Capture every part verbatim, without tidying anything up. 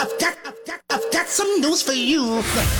I've got, I've got, I've got some news for you.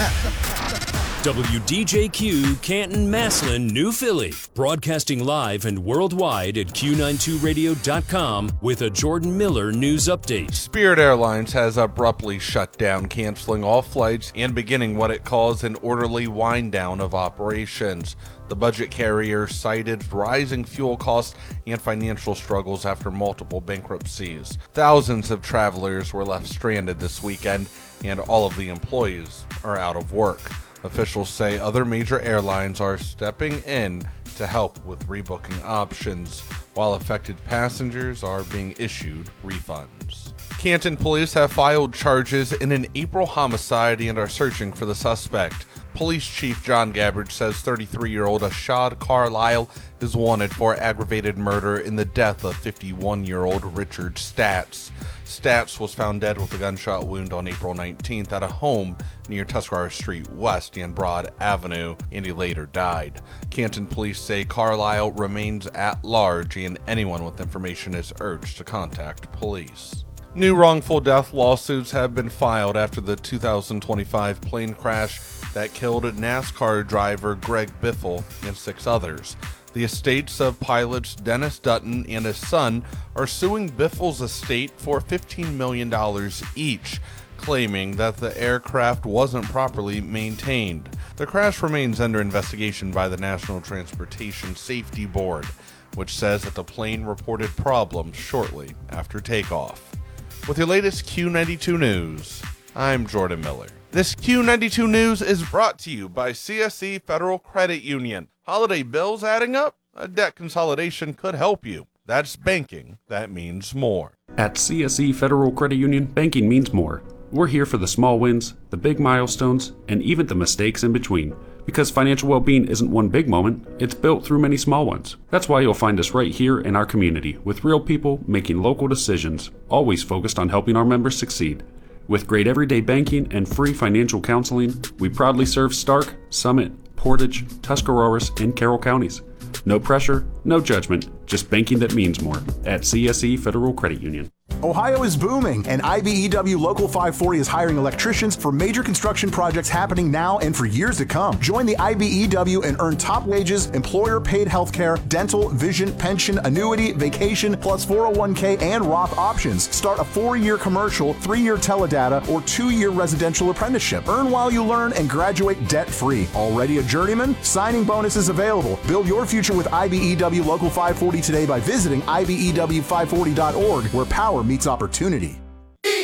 W D J Q, Canton, Massillon, New Philly. Broadcasting live and worldwide at Q ninety-two radio dot com with a Jordan Miller news update. Spirit Airlines has abruptly shut down, canceling all flights and beginning what it calls an orderly wind down of operations. The budget carrier cited rising fuel costs and financial struggles after multiple bankruptcies. Thousands of travelers were left stranded this weekend, and all of the employees are out of work. Officials say other major airlines are stepping in to help with rebooking options, while affected passengers are being issued refunds. Canton police have filed charges in an April homicide and are searching for the suspect. Police Chief John Gabbard says thirty-three-year-old Ashad Carlisle is wanted for aggravated murder in the death of fifty-one-year-old Richard Statz. Statz was found dead with a gunshot wound on April nineteenth at a home near Tuscarora Street West and Broad Avenue, and he later died. Canton police say Carlisle remains at large, and anyone with information is urged to contact police. New wrongful death lawsuits have been filed after the two thousand twenty-five plane crash that killed NASCAR driver Greg Biffle and six others. The estates of pilots Dennis Dutton and his son are suing Biffle's estate for fifteen million dollars each, claiming that the aircraft wasn't properly maintained. The crash remains under investigation by the National Transportation Safety Board, which says that the plane reported problems shortly after takeoff. With your latest Q ninety-two News, I'm Jordan Miller. This Q ninety-two News is brought to you by C S E Federal Credit Union. Holiday bills adding up? A debt consolidation could help you. That's banking that means more. At C S E Federal Credit Union, banking means more. We're here for the small wins, the big milestones, and even the mistakes in between. Because financial well-being isn't one big moment, it's built through many small ones. That's why you'll find us right here in our community, with real people making local decisions, always focused on helping our members succeed. With great everyday banking and free financial counseling, we proudly serve Stark, Summit, Portage, Tuscarawas, and Carroll counties. No pressure, no judgment, just banking that means more at C S E Federal Credit Union. Ohio is booming, and I B E W Local five forty is hiring electricians for major construction projects happening now and for years to come. Join the I B E W and earn top wages, employer-paid health care, dental, vision, pension, annuity, vacation, plus four oh one k and Roth options. Start a four-year commercial, three-year teledata, or two-year residential apprenticeship. Earn while you learn and graduate debt-free. Already a journeyman? Signing bonuses available. Build your future with I B E W Local five forty today by visiting I B E W five forty dot org, where power meets opportunity.